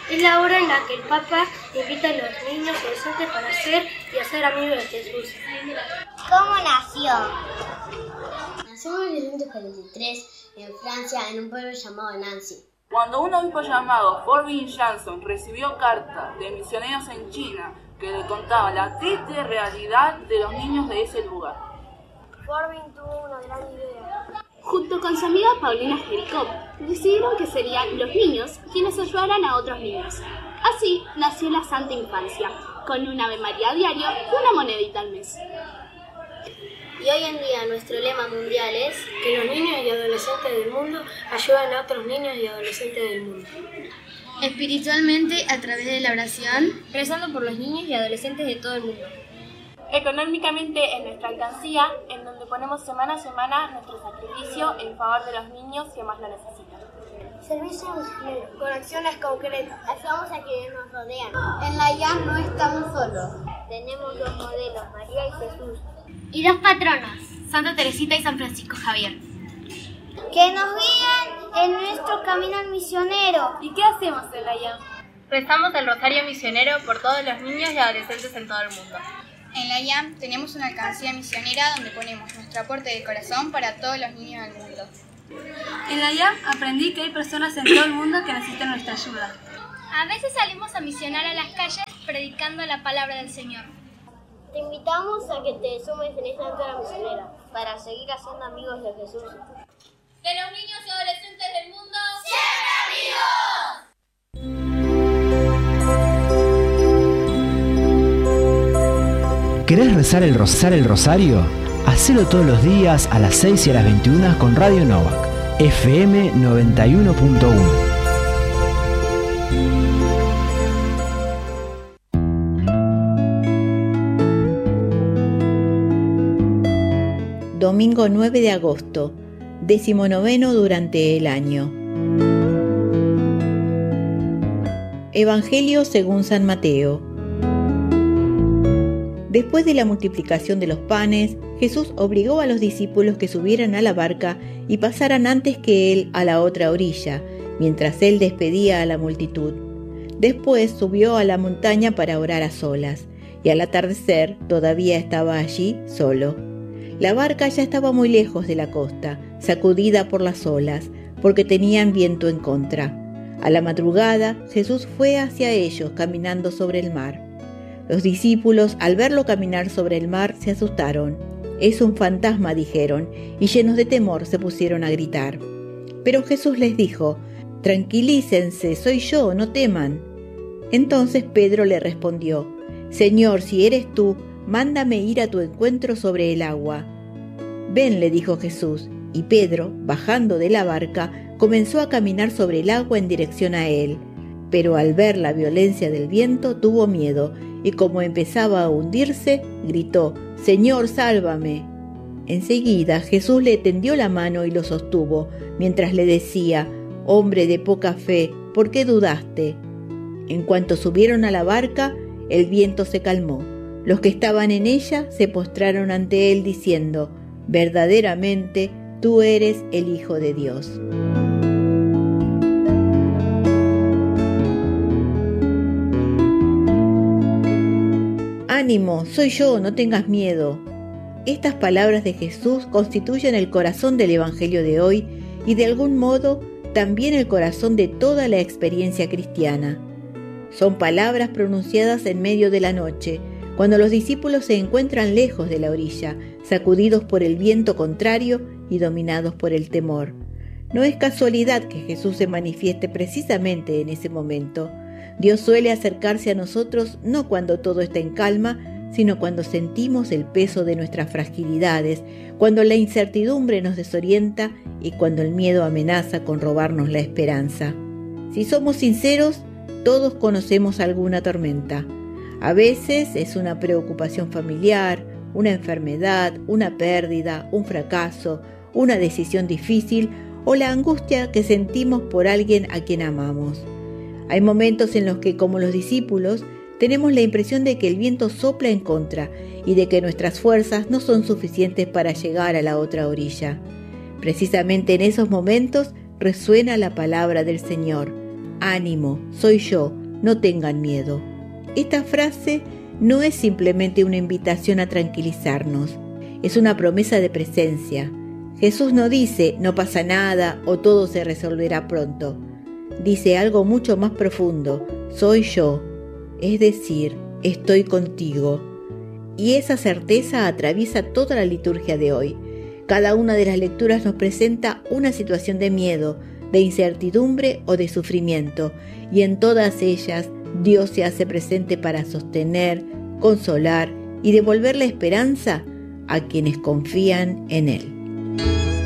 Es la hora en la que el Papa invita a los niños y adolescentes para ser y hacer amigos de Jesús. ¿Cómo nació? Nació en 1943 en Francia, en un pueblo llamado Nancy. Cuando un obispo llamado Forbin Jansson recibió cartas de misioneros en China que le contaban la triste realidad de los niños de ese lugar. Forbin tuvo una gran idea. Junto con su amiga Paulina Jericó, decidieron que serían los niños quienes ayudaran a otros niños. Así nació la Santa Infancia, con un Ave María diario y una monedita al mes. Y hoy en día nuestro lema mundial es que los niños y adolescentes del mundo ayuden a otros niños y adolescentes del mundo. Espiritualmente, a través de la oración, rezando por los niños y adolescentes de todo el mundo. Económicamente, en nuestra alcancía, en donde ponemos semana a semana nuestro sacrificio en favor de los niños que más lo necesitan. Servicio misionero, con acciones concretas. Ayudamos a quienes nos rodean. En la IAM no estamos solos. Tenemos dos modelos, María y Jesús. Y dos patronos, Santa Teresita y San Francisco Javier, que nos guían en nuestro camino misionero. ¿Y qué hacemos en la IAM? Rezamos el Rosario Misionero por todos los niños y adolescentes en todo el mundo. En la IAM tenemos una alcancía misionera donde ponemos nuestro aporte de corazón para todos los niños del mundo. En la IAM aprendí que hay personas en todo el mundo que necesitan nuestra ayuda. A veces salimos a misionar a las calles predicando la palabra del Señor. Te invitamos a que te sumes en esta aventura misionera para seguir haciendo amigos de Jesús. Que los niños y adolescentes del mundo ¡siempre amigos! ¿Querés rezar el rosario? Hacelo todos los días a las 6 y a las 21 con Radio Novak, FM 91.1. Domingo 9 de agosto, 19º durante el año. Evangelio según San Mateo. Después de la multiplicación de los panes, Jesús obligó a los discípulos que subieran a la barca y pasaran antes que él a la otra orilla, mientras él despedía a la multitud. Después subió a la montaña para orar a solas, y al atardecer todavía estaba allí solo. La barca ya estaba muy lejos de la costa, sacudida por las olas, porque tenían viento en contra. A la madrugada, Jesús fue hacia ellos caminando sobre el mar. Los discípulos, al verlo caminar sobre el mar, se asustaron. «Es un fantasma», dijeron, y llenos de temor se pusieron a gritar. Pero Jesús les dijo: «Tranquilícense, soy yo, no teman». Entonces Pedro le respondió: «Señor, si eres tú, mándame ir a tu encuentro sobre el agua». «Ven», le dijo Jesús, y Pedro, bajando de la barca, comenzó a caminar sobre el agua en dirección a él. Pero al ver la violencia del viento tuvo miedo, y como empezaba a hundirse, gritó: «Señor, sálvame». Enseguida Jesús le tendió la mano y lo sostuvo, mientras le decía: «Hombre de poca fe, ¿por qué dudaste?». En cuanto subieron a la barca, el viento se calmó. Los que estaban en ella se postraron ante él diciendo: «Verdaderamente, tú eres el Hijo de Dios». «Ánimo, soy yo, no tengas miedo». Estas palabras de Jesús constituyen el corazón del Evangelio de hoy y de algún modo también el corazón de toda la experiencia cristiana. Son palabras pronunciadas en medio de la noche, cuando los discípulos se encuentran lejos de la orilla, sacudidos por el viento contrario y dominados por el temor. No es casualidad que Jesús se manifieste precisamente en ese momento. Dios suele acercarse a nosotros no cuando todo está en calma, sino cuando sentimos el peso de nuestras fragilidades, cuando la incertidumbre nos desorienta y cuando el miedo amenaza con robarnos la esperanza. Si somos sinceros, todos conocemos alguna tormenta. A veces es una preocupación familiar, una enfermedad, una pérdida, un fracaso, una decisión difícil o la angustia que sentimos por alguien a quien amamos. Hay momentos en los que, como los discípulos, tenemos la impresión de que el viento sopla en contra y de que nuestras fuerzas no son suficientes para llegar a la otra orilla. Precisamente en esos momentos resuena la palabra del Señor: «Ánimo, soy yo, no tengan miedo. Esta frase no es simplemente una invitación a tranquilizarnos, es una promesa de presencia. Jesús no dice, no pasa nada o todo se resolverá pronto. Dice algo mucho más profundo, soy yo, es decir, estoy contigo. Y esa certeza atraviesa toda la liturgia de hoy. Cada una de las lecturas nos presenta una situación de miedo, de incertidumbre o de sufrimiento, y en todas ellas Dios se hace presente para sostener, consolar y devolver la esperanza a quienes confían en Él.